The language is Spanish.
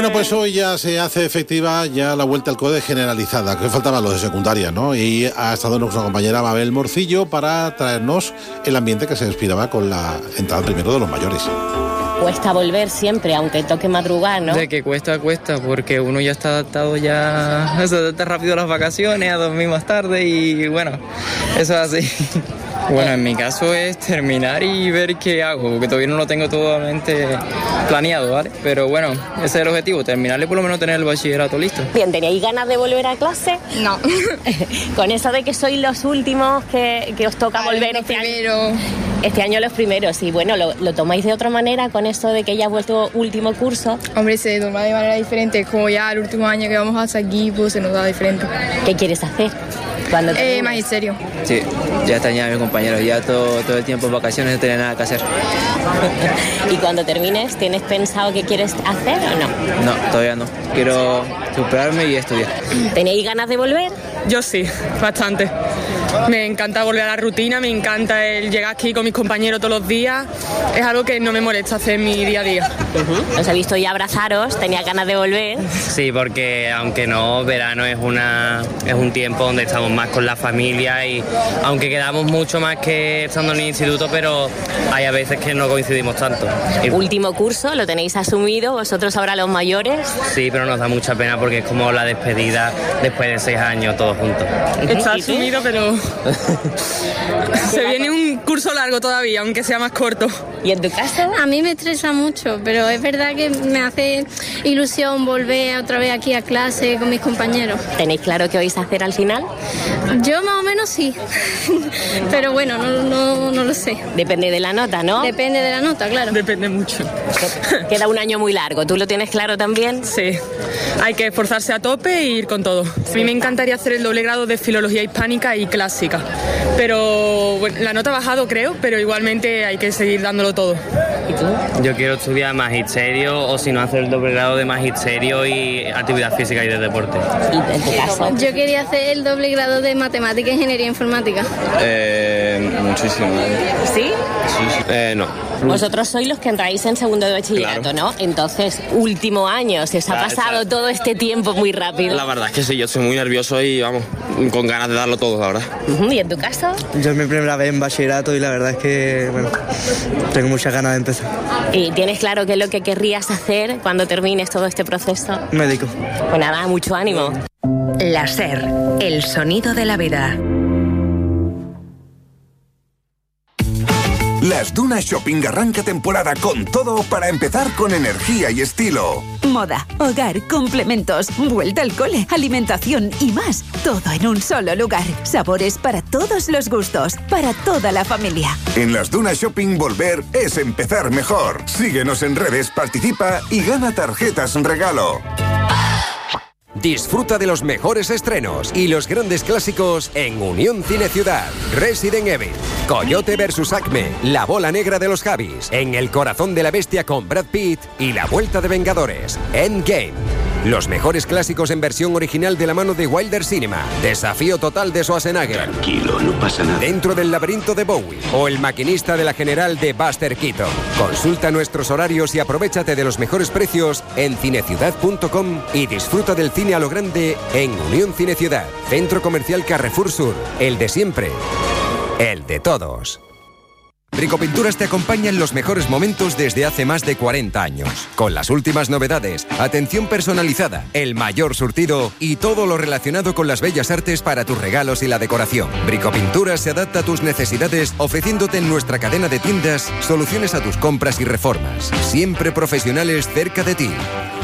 Bueno, pues hoy ya se hace efectiva ya la vuelta al cole generalizada, que faltaba lo de secundaria, ¿no? Y ha estado nuestra compañera Mabel Morcillo para traernos el ambiente que se inspiraba con la entrada primero de los mayores. Cuesta volver siempre, aunque toque madrugar, ¿no? De que cuesta, porque uno ya está adaptado ya, se adapta rápido a las vacaciones, a dormir más tarde y bueno, eso es así. Bueno, en mi caso es terminar y ver qué hago, porque todavía no lo tengo totalmente planeado, ¿vale? Pero bueno, ese es el objetivo, terminarle por lo menos tener el bachillerato listo. Bien, ¿teníais ganas de volver a clase? No. Con eso de que sois los últimos que os toca volver este año. Este año los primeros, y bueno, ¿lo tomáis de otra manera con eso de que ya has vuelto último curso? Hombre, se toma de manera diferente, como ya el último año que vamos a hacer aquí, pues se nos da diferente. ¿Qué quieres hacer? Magisterio. Sí, ya extrañaba a mis compañeros, ya todo el tiempo en vacaciones no tenía nada que hacer. ¿Y cuando termines, tienes pensado qué quieres hacer o no? No, todavía no. Quiero superarme y estudiar. ¿Tenéis ganas de volver? Yo sí, bastante. Me encanta volver a la rutina, me encanta el llegar aquí con mis compañeros todos los días. Es algo que no me molesta hacer en mi día a día. Os he visto ya abrazaros, tenía ganas de volver. Sí, porque aunque no, verano es un tiempo donde estamos más con la familia y aunque quedamos mucho más que estando en el instituto, pero hay a veces que no coincidimos tanto. Último curso, lo tenéis asumido, vosotros ahora los mayores. Sí, pero nos da mucha pena porque es como la despedida después de 6 años todos juntos. Está asumido, pero se viene un curso largo todavía, aunque sea más corto. ¿Y en tu caso? A mí me estresa mucho, pero es verdad que me hace ilusión volver otra vez aquí a clase con mis compañeros. ¿Tenéis claro qué vais a hacer al final? Yo más o menos sí, pero bueno, no lo sé. Depende de la nota, ¿no? Depende de la nota, claro. Depende mucho. Queda un año muy largo, ¿tú lo tienes claro también? Sí, hay que esforzarse a tope e ir con todo. A mí me encantaría hacer el doble grado de Filología Hispánica y Clásica, pero bueno, la nota ha bajado creo, pero igualmente hay que seguir dándolo todo. ¿Y tú? Yo quiero estudiar magisterio o si no hacer el doble grado de magisterio y actividad física y de deporte. ¿Y en tu caso? Yo quería hacer el doble grado de Matemática e Ingeniería Informática. Muchísimo. ¿Sí? Sí. No. Vosotros sois los que entráis en segundo de bachillerato, claro, ¿no? Entonces, último año, se os ha pasado todo este tiempo muy rápido. La verdad es que sí, yo estoy muy nervioso y vamos, con ganas de darlo todo, la verdad. ¿Y en tu caso? Yo es mi primera vez en bachillerato y la verdad es que, bueno, tengo muchas ganas de empezar. ¿Y tienes claro qué es lo que querrías hacer cuando termines todo este proceso? Médico. Pues nada, mucho ánimo. La SER, el sonido de la vida. Las Dunas Shopping arranca temporada con todo para empezar con energía y estilo. Moda, hogar, complementos, vuelta al cole, alimentación y más. Todo en un solo lugar. Sabores para todos los gustos, para toda la familia. En Las Dunas Shopping volver es empezar mejor. Síguenos en redes, participa y gana tarjetas regalo. Disfruta de los mejores estrenos y los grandes clásicos en Unión Cine Ciudad. Resident Evil, Coyote vs Acme, La bola negra de los Javis, En el corazón de la bestia con Brad Pitt y La vuelta de Vengadores, Endgame. Los mejores clásicos en versión original de la mano de Wilder Cinema. Desafío total de Schwarzenegger. Tranquilo, no pasa nada. Dentro del laberinto de Bowie o El maquinista de la General de Buster Keaton. Consulta nuestros horarios y aprovéchate de los mejores precios en cineciudad.com y disfruta del cine a lo grande en Unión Cine Ciudad. Centro Comercial Carrefour Sur. El de siempre. El de todos. Bricopinturas te acompaña en los mejores momentos desde hace más de 40 años. Con las últimas novedades, atención personalizada, el mayor surtido y todo lo relacionado con las bellas artes para tus regalos y la decoración. Bricopinturas se adapta a tus necesidades ofreciéndote en nuestra cadena de tiendas soluciones a tus compras y reformas. Siempre profesionales cerca de ti.